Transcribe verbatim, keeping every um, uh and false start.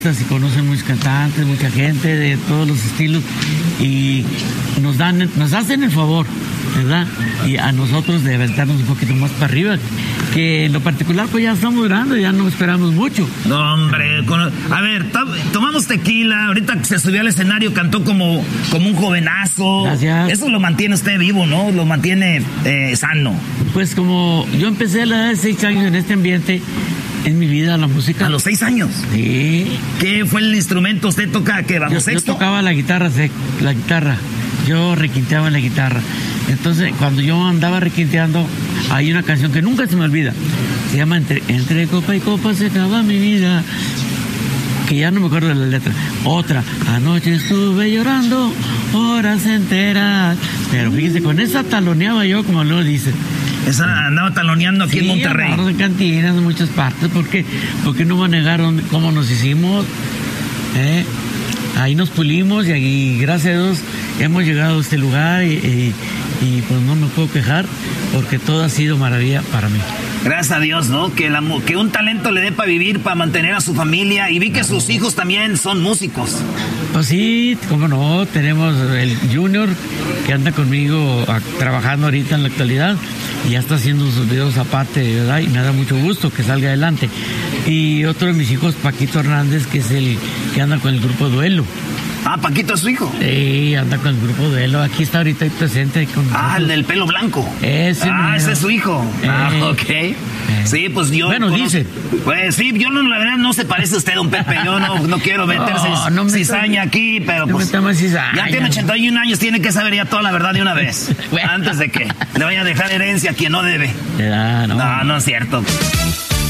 Se conocen muchos cantantes, mucha gente de todos los estilos y nos dan, nos hacen el favor, ¿verdad? Y a nosotros de aventarnos un poquito más para arriba, que en lo particular pues ya estamos durando, ya no esperamos mucho. No, hombre, con, a ver, to, tomamos tequila, ahorita se subió al escenario, cantó como, como un jovenazo. Gracias. Eso lo mantiene usted vivo, ¿no? Lo mantiene eh, sano. Pues como yo empecé a la edad de seis años en este ambiente, en mi vida la música. ¿A los seis años? Sí. ¿Qué fue el instrumento? ¿Usted toca qué? ¿Bajo yo, sexto? Yo tocaba la guitarra, la guitarra. Yo requinteaba la guitarra. Entonces, cuando yo andaba requinteando, hay una canción que nunca se me olvida. Se llama Entre, Entre copa y copa se acaba mi vida. Que ya no me acuerdo de la letra. Otra, anoche estuve llorando horas enteras. Pero fíjese, con esa taloneaba yo, como luego dicen. Esa andaba taloneando aquí sí, en Monterrey. En cantinas, en muchas partes, porque porque no manejaron cómo nos hicimos. ¿Eh? Ahí nos pulimos y, y gracias a Dios hemos llegado a este lugar y, y, y pues no me puedo quejar porque todo ha sido maravilla para mí. Gracias a Dios, ¿no? Que, la, que un talento le dé para vivir, para mantener a su familia. Y vi que sus hijos también son músicos. Pues sí, cómo no. Tenemos el Junior que anda conmigo a, trabajando ahorita en la actualidad. Y ya está haciendo sus videos aparte, ¿verdad? Y me da mucho gusto que salga adelante. Y otro de mis hijos, Paquito Hernández, que es el que anda con el grupo Duelo. Ah, Paquito es su hijo. Sí, anda con el grupo Duelo. Aquí está ahorita presente. Con ah, el del pelo blanco. Ese ah, número. Ese es su hijo. Eh, ah, ok. Eh. Sí, pues yo... Bueno, conozco, dice. Pues sí, yo no, la verdad no se parece a usted, don Pepe. Yo no, no quiero meterse no, no me cizaña aquí, pero no pues... Me cizaña. Ya tiene ochenta y un años, tiene que saber ya toda la verdad de una vez. Bueno. Antes de que le vaya a dejar herencia a quien no debe. Ya, no. No, no es cierto.